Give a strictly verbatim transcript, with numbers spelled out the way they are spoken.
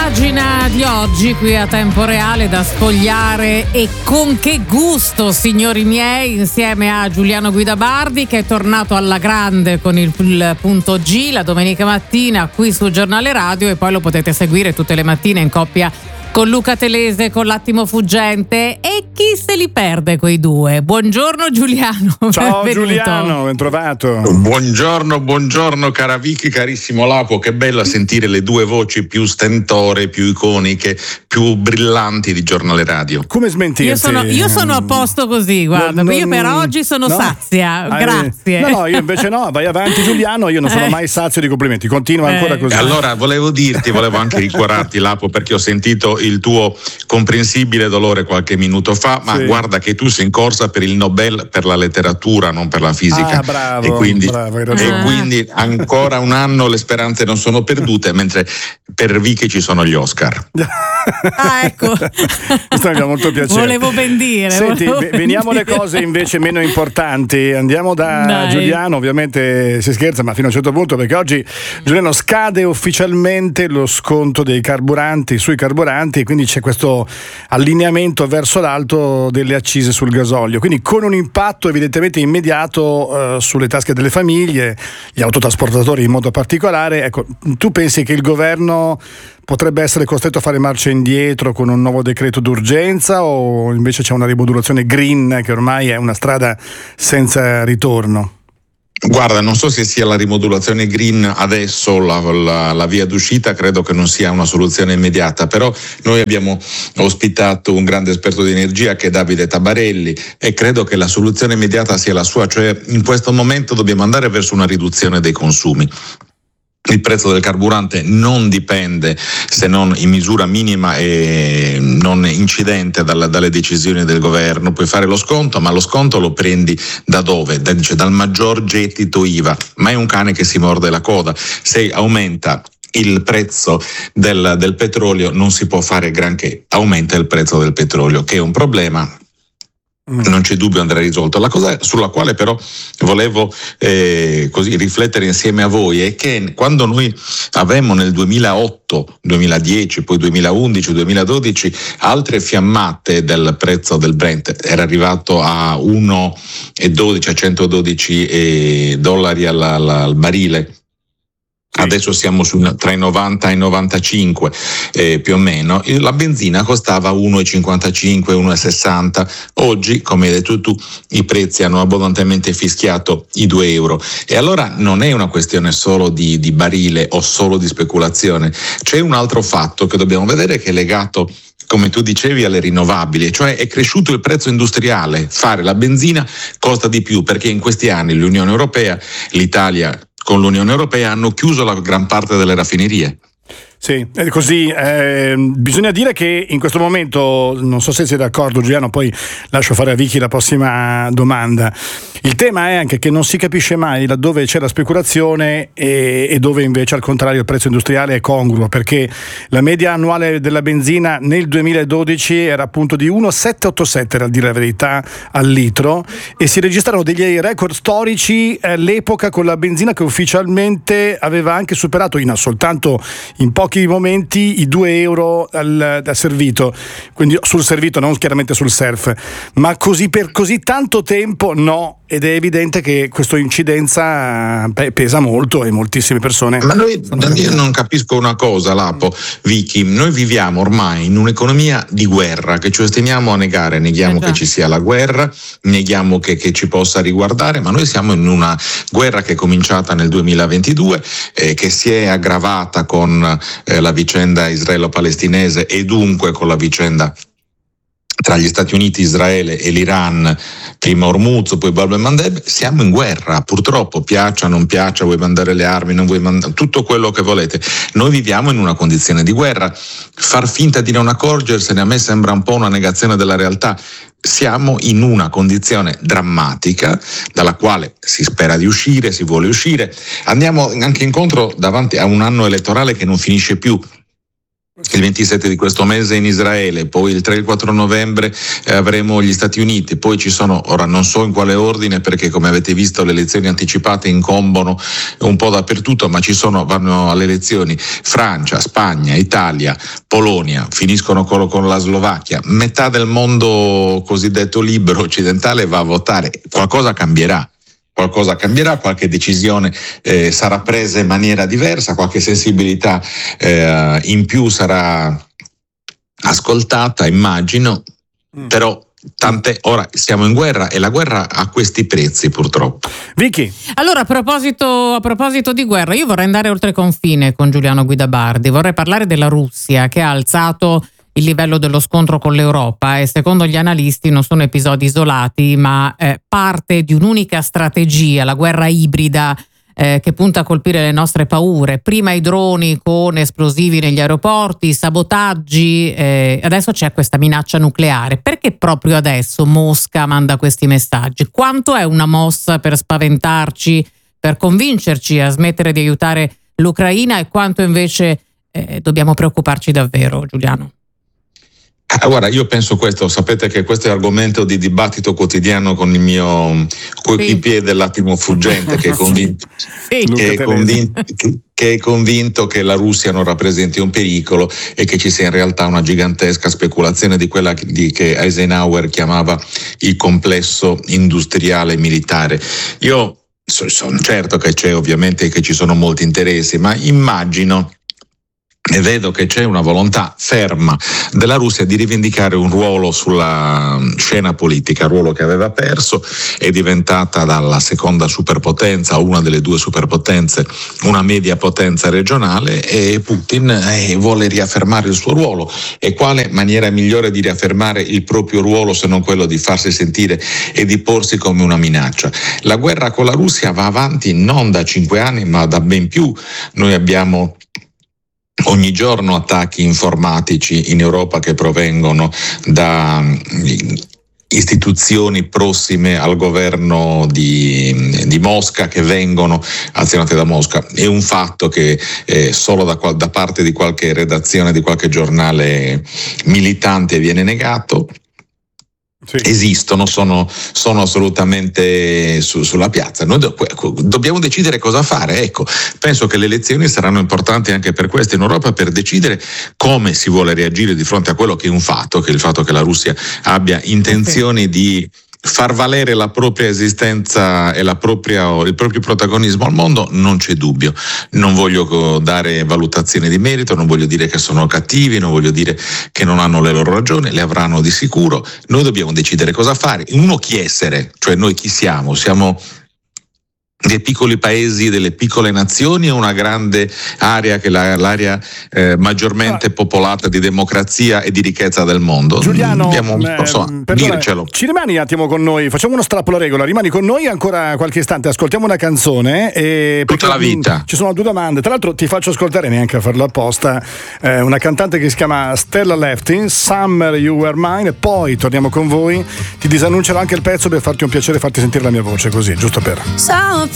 pagina di oggi qui a Tempo Reale da sfogliare, e con che gusto, signori miei, insieme a Giuliano Guidabardi, che è tornato alla grande con il, il punto G la domenica mattina qui sul Giornale Radio, e poi lo potete seguire tutte le mattine in coppia con Luca Telese, con L'Attimo Fuggente. E chi se li perde quei due? Buongiorno Giuliano. Ciao benvenuto. Giuliano, ben trovato. Buongiorno, buongiorno cara Vicky, carissimo Lapo, che bella sentire le due voci più stentore, più iconiche, più brillanti di Giornale Radio. Come smentirti? Io sono, io sono a posto così, guarda, non, io per oggi sono no? sazia, ah, grazie. No, no, io invece no, vai avanti Giuliano, io non sono eh. mai sazio di complimenti, continua ancora eh. così. Allora volevo dirti, volevo anche ricordarti Lapo, perché ho sentito il tuo comprensibile dolore qualche minuto fa, ma sì. guarda che tu sei in corsa per il Nobel per la letteratura, non per la fisica. Ah, bravo, e quindi, bravo, e quindi ancora un anno le speranze non sono perdute, mentre per Vicky ci sono gli Oscar. Ah, ecco. Questo mi fa molto piacere. Volevo ben dire. Senti, volevo veniamo ben alle cose invece meno importanti. Andiamo da Dai. Giuliano, ovviamente si scherza, ma fino a un certo punto, perché oggi Giuliano scade ufficialmente lo sconto dei carburanti sui carburanti, e quindi c'è questo allineamento verso l'alto delle accise sul gasolio, quindi con un impatto evidentemente immediato eh, sulle tasche delle famiglie, gli autotrasportatori in modo particolare. Ecco, tu pensi che il governo potrebbe essere costretto a fare marcia indietro con un nuovo decreto d'urgenza, o invece c'è una rimodulazione green che ormai è una strada senza ritorno? Guarda, non so se sia la rimodulazione green adesso la, la, la via d'uscita, credo che non sia una soluzione immediata, però noi abbiamo ospitato un grande esperto di energia che è Davide Tabarelli, e credo che la soluzione immediata sia la sua, cioè in questo momento dobbiamo andare verso una riduzione dei consumi. Il prezzo del carburante non dipende, se non in misura minima e non incidente, dalle, dalle decisioni del governo. Puoi fare lo sconto, ma lo sconto lo prendi da dove? Da, dice, dal maggior gettito I V A, ma è un cane che si morde la coda. Se aumenta il prezzo del, del petrolio non si può fare granché, aumenta il prezzo del petrolio, che è un problema. Non c'è dubbio andrà risolto. La cosa sulla quale però volevo eh, così riflettere insieme a voi è che quando noi avevamo nel duemilaotto, duemiladieci, poi duemilaundici, duemiladodici altre fiammate del prezzo del Brent, era arrivato a uno virgola dodici, a centododici eh, dollari al, al, al barile. Adesso siamo su, tra i novanta e i novantacinque eh, più o meno. La benzina costava uno virgola cinquantacinque, uno virgola sessanta. Oggi, come hai detto tu, i prezzi hanno abbondantemente fischiato i due euro. E allora non è una questione solo di, di barile o solo di speculazione. C'è un altro fatto che dobbiamo vedere, che è legato, come tu dicevi, alle rinnovabili, cioè è cresciuto il prezzo industriale. Fare la benzina costa di più, perché in questi anni l'Unione Europea, l'Italia con l'Unione Europea, hanno chiuso la gran parte delle raffinerie. Sì, è così. Eh, bisogna dire che in questo momento, non so se sei d'accordo Giuliano, poi lascio fare a Vicky la prossima domanda. Il tema è anche che non si capisce mai laddove c'è la speculazione e, e dove invece al contrario il prezzo industriale è congruo, perché la media annuale della benzina nel duemiladodici era appunto di uno virgola settecentoottantasette, a dire la verità, al litro, e si registrarono degli record storici all'epoca con la benzina che ufficialmente aveva anche superato in soltanto in pochi momenti i due euro al, al servito, quindi sul servito, non chiaramente sul surf, ma così per così tanto tempo no. Ed è evidente che questa incidenza beh, pesa molto, e moltissime persone. Ma noi, io non capisco una cosa, Lapo, Vicky, noi viviamo ormai in un'economia di guerra che ci ostiniamo a negare, neghiamo eh che ci sia la guerra, neghiamo che, che ci possa riguardare, ma noi siamo in una guerra che è cominciata nel duemilaventidue, eh, che si è aggravata con eh, la vicenda israelo-palestinese e dunque con la vicenda tra gli Stati Uniti, Israele e l'Iran, prima Hormuz, poi Bab el-Mandeb. Siamo in guerra, purtroppo, piaccia, non piaccia, vuoi mandare le armi, non vuoi mandare, tutto quello che volete. Noi viviamo in una condizione di guerra. Far finta di non accorgersene a me sembra un po' una negazione della realtà. Siamo in una condizione drammatica dalla quale si spera di uscire, si vuole uscire. Andiamo anche incontro davanti a un anno elettorale che non finisce più. il ventisette di questo mese in Israele, poi il tre e il quattro novembre eh, avremo gli Stati Uniti, poi ci sono, ora non so in quale ordine perché come avete visto le elezioni anticipate incombono un po' dappertutto, ma ci sono, vanno alle elezioni Francia, Spagna, Italia, Polonia, finiscono con, con la Slovacchia, metà del mondo cosiddetto libero occidentale va a votare, qualcosa cambierà. Qualcosa cambierà, qualche decisione eh, sarà presa in maniera diversa, qualche sensibilità eh, in più sarà ascoltata, immagino, mm. però tante, ora siamo in guerra e la guerra ha questi prezzi purtroppo. Vicky. Allora a proposito, a proposito di guerra, io vorrei andare oltre confine con Giuliano Guidabardi, vorrei parlare della Russia che ha alzato il livello dello scontro con l'Europa e secondo gli analisti non sono episodi isolati ma eh, parte di un'unica strategia, la guerra ibrida eh, che punta a colpire le nostre paure, prima i droni con esplosivi negli aeroporti, sabotaggi, eh, adesso c'è questa minaccia nucleare. Perché proprio adesso Mosca manda questi messaggi? Quanto è una mossa per spaventarci, per convincerci a smettere di aiutare l'Ucraina e quanto invece eh, dobbiamo preoccuparci davvero, Giuliano? Ah, guarda, io penso questo, sapete che questo è argomento di dibattito quotidiano con il mio coequipier sì. dell'attimo fuggente che è convinto, sì. che, è convinto che, che è convinto che la Russia non rappresenti un pericolo e che ci sia in realtà una gigantesca speculazione di quella di, che Eisenhower chiamava il complesso industriale militare. Io sono certo che c'è ovviamente che ci sono molti interessi, ma immagino e vedo che c'è una volontà ferma della Russia di rivendicare un ruolo sulla scena politica, ruolo che aveva perso, è diventata dalla seconda superpotenza, una delle due superpotenze, una media potenza regionale e Putin eh, vuole riaffermare il suo ruolo. E quale maniera migliore di riaffermare il proprio ruolo se non quello di farsi sentire e di porsi come una minaccia? La guerra con la Russia va avanti non da cinque anni ma da ben più. Noi abbiamo ogni giorno attacchi informatici in Europa che provengono da istituzioni prossime al governo di, di Mosca che vengono azionate da Mosca. È un fatto che eh, solo da, da parte di qualche redazione di qualche giornale militante viene negato. Sì. Esistono, sono, sono assolutamente su, sulla piazza. Noi do, dobbiamo decidere cosa fare. Ecco, penso che le elezioni saranno importanti anche per questo in Europa, per decidere come si vuole reagire di fronte a quello che è un fatto, che è il fatto che la Russia abbia intenzioni sì. di far valere la propria esistenza e la propria, il proprio protagonismo al mondo, non c'è dubbio. Non voglio dare valutazioni di merito, non voglio dire che sono cattivi, non voglio dire che non hanno le loro ragioni, le avranno di sicuro. Noi dobbiamo decidere cosa fare. Uno, chi essere, cioè noi chi siamo? Siamo dei piccoli paesi, delle piccole nazioni, una grande area che è la, l'area eh, maggiormente ah. popolata di democrazia e di ricchezza del mondo. Giuliano, Dobbiamo, eh, so, dircelo. Ci rimani un attimo con noi, facciamo uno strappo alla regola, rimani con noi ancora qualche istante, ascoltiamo una canzone e tutta la vita. Ci sono due domande, tra l'altro ti faccio ascoltare, neanche a farlo apposta, eh, una cantante che si chiama Stella Lefty, Summer You Were Mine, e poi torniamo con voi, ti disannuncerò anche il pezzo per farti un piacere, farti sentire la mia voce così, giusto per... So